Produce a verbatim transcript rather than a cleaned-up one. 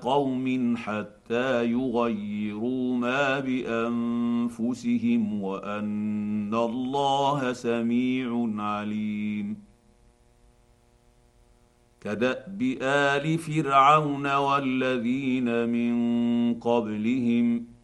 قوم حتى يغيروا ما بانفسهم وان الله سميع عليم. كدأب آل فرعون والذين من قبلهم